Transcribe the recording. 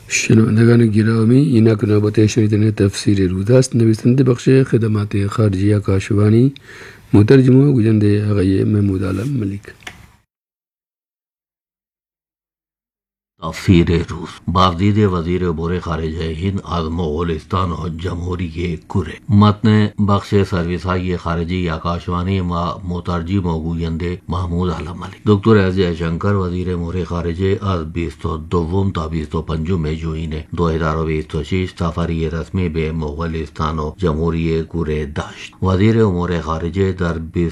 شنوندگان گرامی، اینا که نوبت شنیدن تفسیر رود است. نویسنده بخش خدمات خارجی کاشوانی، مترجم و گوینده آقای محمود عالم ملک. तफसीर रूस बावजूद वजीर अमूर खारिजा हिंद आज मोगलिस्तान और जमहूरी कुरे मतन बख्श सर्विसाई खारिजी आकाशवाणी मुतरजी मोगुयंदे महमूद आलम मलिक डॉक्टर एस जयशंकर वजीर अमूर खारिजे आज 22 ta 25 जुइन 2026 सफरी रस्मी बे मोगलिस्तान और जमहूरी कुरे दाश्त वजीर अमूर खारिजे दर